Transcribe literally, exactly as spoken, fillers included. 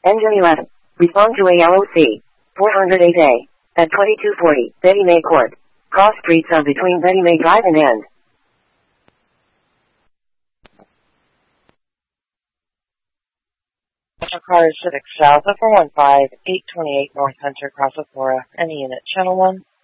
Engine eleven. Respond to A L O C. four oh eight A. At twenty-two forty, Betty May Court. Cross streets are between Betty May Drive and End. Metro Car Civic South of four one five, eight twenty-eight North Hunter, Cross Aurora. Any unit, Channel one.